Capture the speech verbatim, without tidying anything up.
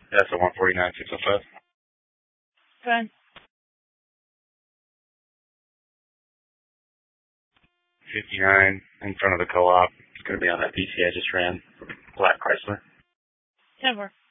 That's a one forty-nine six oh five. Good. fifty-nine in front of the co-op. It's going to be on that P C I just ran. Black Chrysler. Ten work.